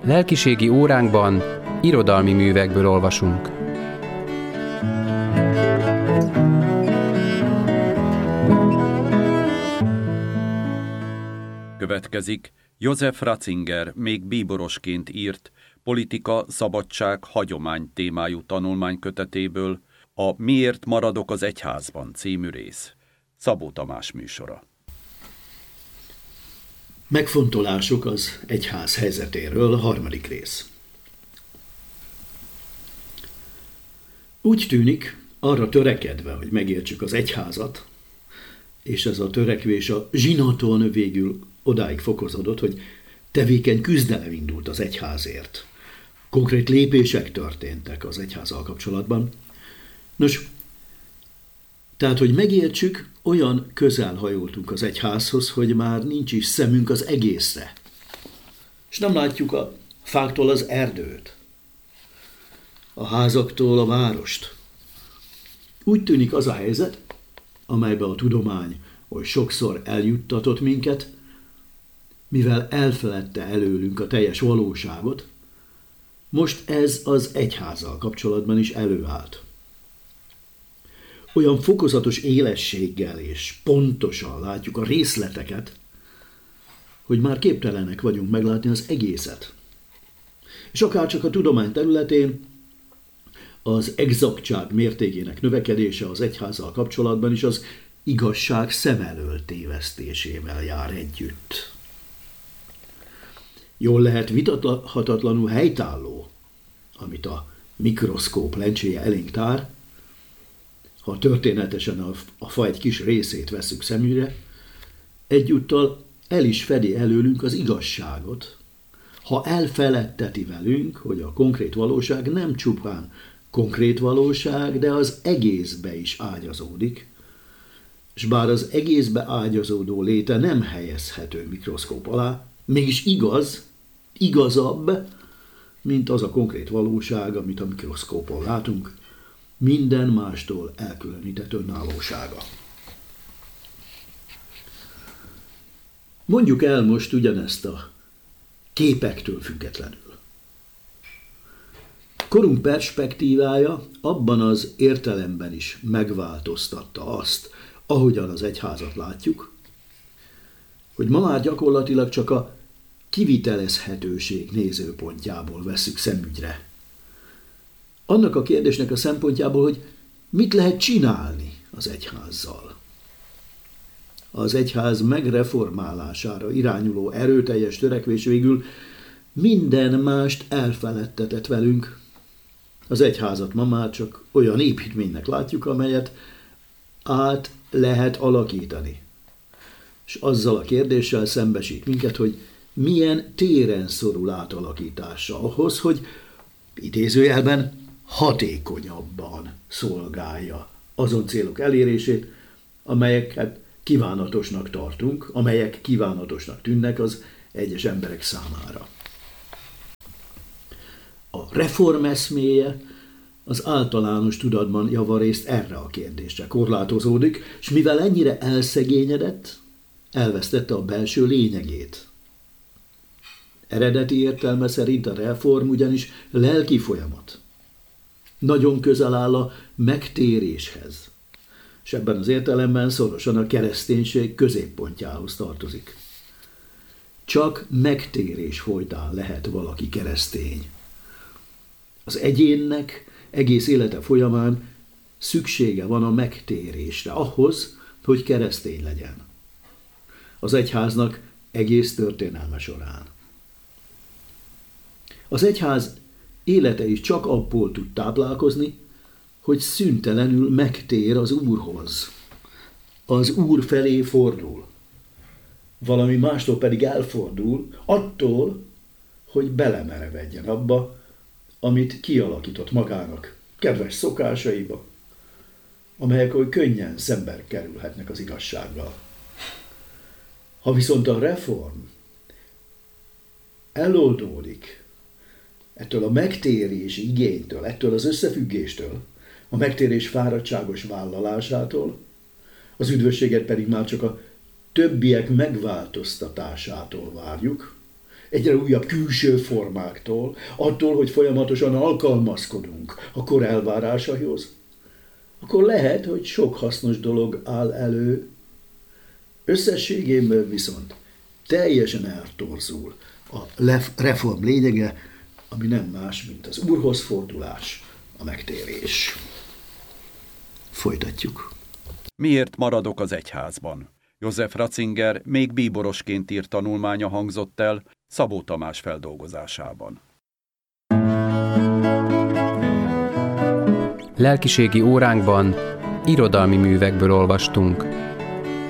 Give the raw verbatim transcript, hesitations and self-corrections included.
Lelkiségi óránkban irodalmi művekből olvasunk. Következik Josef Ratzinger még bíborosként írt Politika, szabadság, hagyomány témájú tanulmánykötetéből a Miért maradok az egyházban című rész. Szabó Tamás műsora. Megfontolások az egyház helyzetéről, harmadik rész. Úgy tűnik, arra törekedve, hogy megértsük az egyházat, és ez a törekvés a zsinaton végül odáig fokozódott, hogy tevékeny küzdelem indult az egyházért. Konkrét lépések történtek az egyházzal kapcsolatban. Nos, tehát, hogy megértsük, olyan közel hajoltunk az egyházhoz, hogy már nincs is szemünk az egészre. És nem látjuk a fáktól az erdőt, a házaktól a várost. Úgy tűnik az a helyzet, amelybe a tudomány oly sokszor eljuttatott minket, mivel elfeledte előlünk a teljes valóságot, most ez az egyházzal kapcsolatban is előállt. Olyan fokozatos élességgel és pontosan látjuk a részleteket, hogy már képtelenek vagyunk meglátni az egészet. És akárcsak a tudomány területén az egzaktság mértékének növekedése az egyházzal kapcsolatban is az igazság szem elől tévesztésével jár együtt. Jól lehet vitathatatlanul helytálló, amit a mikroszkóp lencséje elénk tár, ha történetesen a, a fa egy kis részét vesszük szemügyre, egyúttal el is fedi előlünk az igazságot, ha elfeledteti velünk, hogy a konkrét valóság nem csupán konkrét valóság, de az egészbe is ágyazódik, és bár az egészbe ágyazódó léte nem helyezhető mikroszkóp alá, mégis igaz, igazabb, mint az a konkrét valóság, amit a mikroszkópon látunk, minden mástól elkülönített önállósága. Mondjuk el most ugyanezt a képektől függetlenül. Korunk perspektívája abban az értelemben is megváltoztatta azt, ahogyan az egyházat látjuk, hogy ma már gyakorlatilag csak a kivitelezhetőség nézőpontjából vesszük szemügyre. Annak a kérdésnek a szempontjából, hogy mit lehet csinálni az egyházzal. Az egyház megreformálására irányuló erőteljes törekvés végül minden mást elfeledtetett velünk. Az egyházat ma már csak olyan építménynek látjuk, amelyet át lehet alakítani. És azzal a kérdéssel szembesít minket, hogy milyen téren szorul átalakításra ahhoz, hogy idézőjelben hatékonyabban szolgálja azon célok elérését, amelyeket kívánatosnak tartunk, amelyek kívánatosnak tűnnek az egyes emberek számára. A reform eszméje az általános tudatban javarészt erre a kérdésre korlátozódik, és mivel ennyire elszegényedett, elvesztette a belső lényegét. Eredeti értelme szerint a reform ugyanis lelki folyamat. Nagyon közel áll a megtéréshez, és ebben az értelemben szorosan a kereszténység középpontjához tartozik. Csak megtérés folytán lehet valaki keresztény. Az egyénnek egész élete folyamán szüksége van a megtérésre, ahhoz, hogy keresztény legyen. Az egyháznak egész történelme során. Az egyház élete is csak abból tud táplálkozni, hogy szüntelenül megtér az Úrhoz. Az Úr felé fordul. Valami mástól pedig elfordul, attól, hogy belemerevedjen abba, amit kialakított magának, kedves szokásaiba, amelyek oly könnyen szembe kerülhetnek az igazsággal. Ha viszont a reform eloldódik ettől a megtérési igénytől, ettől az összefüggéstől, a megtérés fáradtságos vállalásától, az üdvösséget pedig már csak a többiek megváltoztatásától várjuk, egyre újabb külső formáktól, attól, hogy folyamatosan alkalmazkodunk a kor elvárásaihoz, akkor lehet, hogy sok hasznos dolog áll elő. Összességében viszont teljesen eltorzul a reform lényege, ami nem más, mint az Úrhoz fordulás, a megtérés. Folytatjuk. Miért maradok az egyházban? József Ratzinger még bíborosként írt tanulmánya hangzott el Szabó Tamás feldolgozásában. Lelkiségi óránkban irodalmi művekből olvastunk.